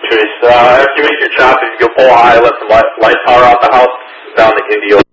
Trace. After you make your chop, if you go pull high, let some light power off the house, found the Indio.